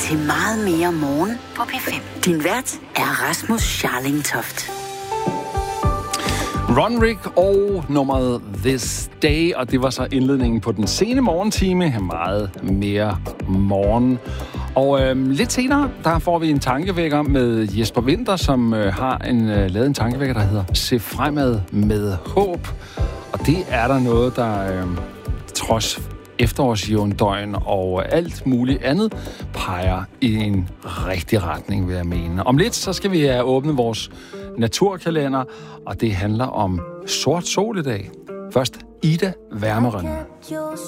til meget mere morgen på P5. Din vært er Rasmus Scharling-Toft. Runrig og nummeret This Day, og det var så indledningen på den sene morgentime. Meget mere morgen. Og lidt senere, der får vi en tankevækker med Jesper Winther, som har lavet en tankevækker, der hedder Se fremad med håb. Og det er der noget, der trods efterårsjævndøgn og alt muligt andet peger i en rigtig retning, vil jeg mene. Om lidt, så skal vi have åbnet vores naturkalender, og det handler om sort sol i dag. Først Ida Wermeren.